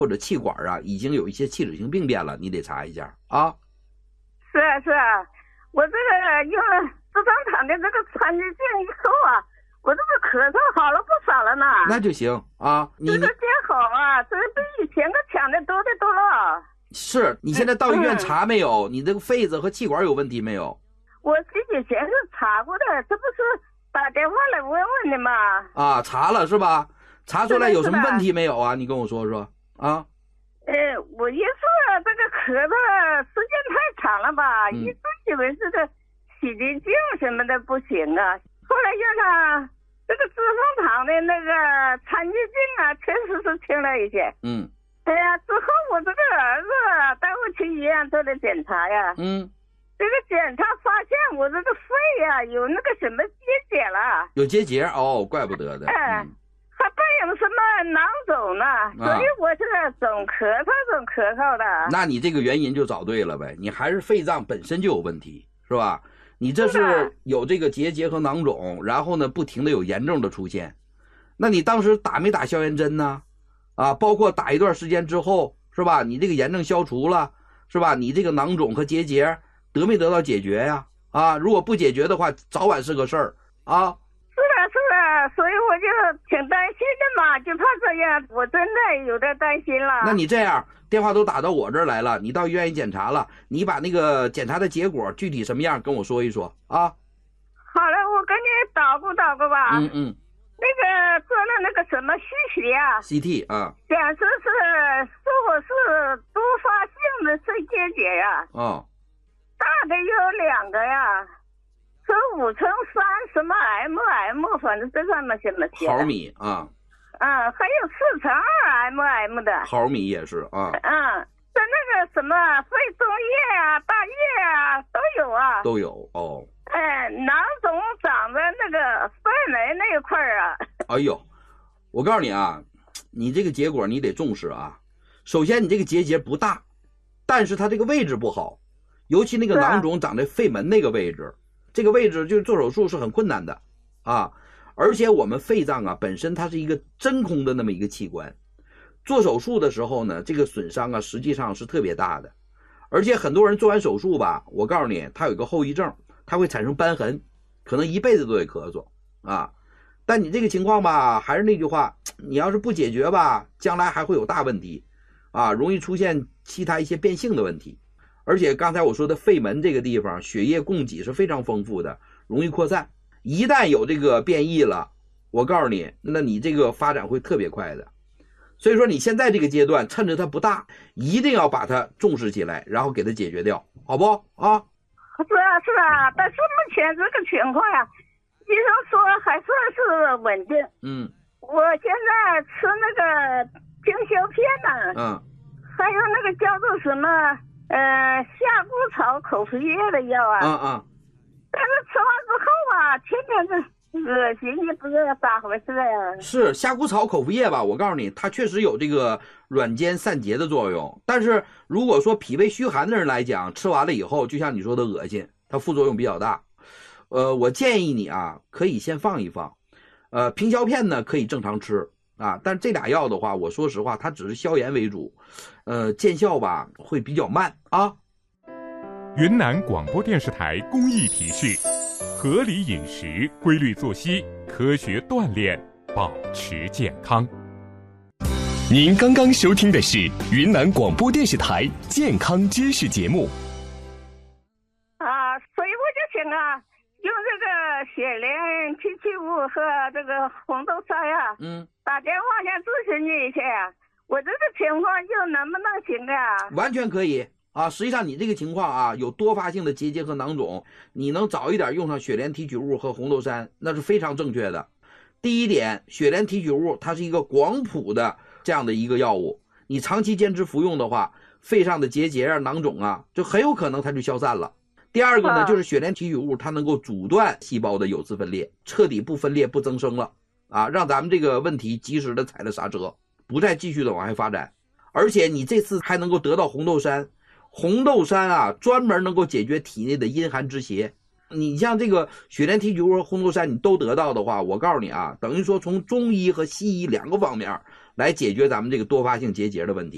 或者气管啊已经有一些器质性病变了，你得查一下啊。 是啊是啊，我这个用了直肠糖的这个川剧镜以后啊，我这个咳嗽好了不少了呢。 那就行啊， 这个见好啊，这比以前个强的多得多了。 是你现在到医院查没有？你这个肺子和气管有问题没有？ 我以前是查过的，这不是打电话来问问的吗？ 啊，查了是吧？查出来有什么问题没有啊？你跟我说说啊。 我一是这个咳嗽时间太长了吧，一直以为是个洗涤镜什么的不行啊，后来用上这个脂肪糖的那个餐具镜啊，确实是轻了一些。哎呀，之后我这个儿子带我去医院做的检查呀。这个检查发现我这个肺呀有那个什么结节了。 有结节哦，怪不得的。 还伴有什么囊肿呢？所以我这个总咳嗽的。 那你这个原因就找对了呗，你还是肺脏本身就有问题，是吧？你这是有这个结节和囊肿，然后呢不停的有炎症的出现。那你当时打没打消炎针呢？啊，包括打一段时间之后，是吧？你这个炎症消除了，是吧？你这个囊肿和结节得没得到解决呀？啊，如果不解决的话，早晚是个事儿啊。 是的，所以我就挺担心的嘛，就怕这样，我真的有点担心了。 那你这样，电话都打到我这儿来了，你到医院一检查了，你把那个检查的结果具体什么样跟我说一说啊。 好了，我跟你捣鼓吧。那个做了那个什么虚血啊 ，CT 啊， 显示说我是多发性的肺结节呀。大的有2个呀。是5×3什么 mm， 反正这上面什么写毫米啊， 还有4×2mm 的毫米也是啊， 在那个什么肺中叶啊、大叶啊都有啊， 都有哦。 囊肿长在那个肺门那一块啊。 哎呦，我告诉你啊，你这个结果你得重视啊。首先，你这个结节不大，但是它这个位置不好，尤其那个囊肿长在肺门那个位置。这个位置就是做手术是很困难的啊，而且我们肺脏啊本身它是一个真空的那么一个器官，做手术的时候呢，这个损伤啊实际上是特别大的，而且很多人做完手术吧，我告诉你，它有一个后遗症，它会产生瘢痕，可能一辈子都得咳嗽啊。但你这个情况吧，还是那句话，你要是不解决吧，将来还会有大问题啊，容易出现其他一些变性的问题。而且刚才我说的肺门这个地方，血液供给是非常丰富的，容易扩散。一旦有这个变异了，我告诉你，那你这个发展会特别快的。所以说你现在这个阶段，趁着它不大，一定要把它重视起来，然后给它解决掉，好不啊？ 是啊，但是目前这个情况呀，医生说还算是稳定。我现在吃那个冰消片呢，还有那个叫做什么？夏枯草口服液的药啊，但是吃完之后啊，天天是恶心，也不知道咋回事呀。 是夏枯草口服液吧？我告诉你，它确实有这个软坚散结的作用。但是如果说脾胃虚寒的人来讲，吃完了以后，就像你说的恶心，它副作用比较大。我建议你啊，可以先放一放。平消片呢可以正常吃啊，但这俩药的话，我说实话，它只是消炎为主。见效吧会比较慢啊。 云南广播电视台公益提示：合理饮食、规律作息、科学锻炼，保持健康。 您刚刚收听的是云南广播电视台健康知识节目。 所以我就想啊，用这个雪莲提取物和这个红豆沙呀，打电话先咨询你一下呀。我这个情况又能不能行啊？ 完全可以啊！实际上你这个情况啊，有多发性的结节和囊肿，你能早一点用上雪莲提取物和红豆杉，那是非常正确的。第一点，雪莲提取物它是一个广谱的这样的一个药物，你长期坚持服用的话，肺上的结节啊、囊肿啊，就很有可能它就消散了。第二个呢，就是雪莲提取物它能够阻断细胞的有次分裂，彻底不分裂不增生了啊，让咱们这个问题及时的踩了刹车，不再继续的往外发展。而且你这次还能够得到红豆杉，红豆杉啊专门能够解决体内的阴寒之邪。你像这个雪莲提取物和红豆杉你都得到的话，我告诉你啊，等于说从中医和西医两个方面来解决咱们这个多发性结节的问题。